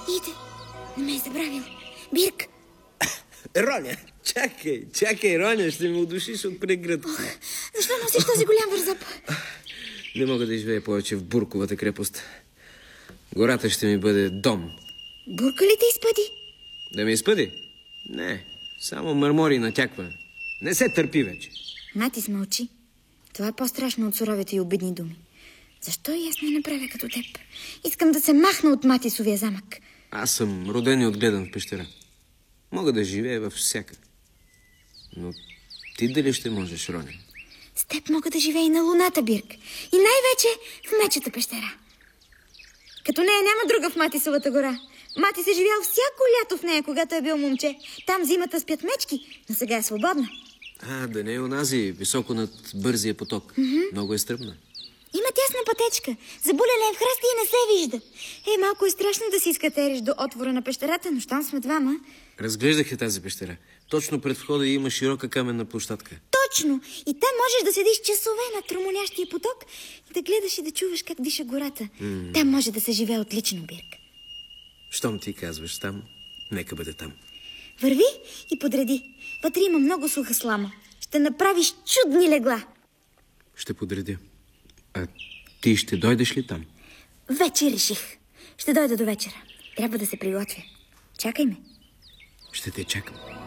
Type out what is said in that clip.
Иде. Не ме е забравил. Бирк! Роня, чакай, Роня, ще ме удушиш от прегръдки. Защо носиш този голям вързап? Не мога да живея повече в Бурковата крепост. Гората ще ми бъде дом. Бурка ли те изпъди? Да ме изпъди? Не, само мърмори натяква. Не се търпи вече. Матис мълчи. Това е по-страшно от суровите и обидни думи. Защо и аз не направя като теб? Искам да се махна от Матисовия замък. Аз съм роден и отгледан в пещера. Мога да живея във всяка. Но ти дали ще можеш, Роня? С теб мога да живея и на луната, Бирк. И най-вече в мечата пещера. Като нея няма друга в Матисовата гора. Матис е живял всяко лято в нея, когато е бил момче. Там зимата спят мечки, но сега е свободна. Да не е онази, високо над бързия поток. Много е стръмна. Има тясна пътечка, забуляла е в храста и не се вижда. Малко е страшно да си изкатериш до отвора на пещерата, но щом сме двама... Разглеждах тази пещера. Точно пред входа има широка каменна площадка. Точно! И там можеш да седиш часове над румонящия поток и да гледаш и да чуваш как диша гората. Там може да се живее отлично, Бирк. Щом ти казваш там, нека бъде там. Върви и подреди. Вътре има много суха слама. Ще направиш чудни легла. Ще подредя. А ти ще дойдеш ли там? Вече реших. Ще дойда до вечера. Трябва да се приготвя. Чакай ме. Ще те чакам.